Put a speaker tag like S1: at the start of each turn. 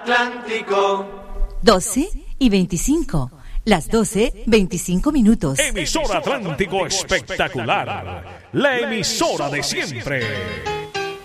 S1: Atlántico.
S2: 12:25. Las 12:25 minutos.
S3: Emisora Atlántico Espectacular. La emisora de siempre.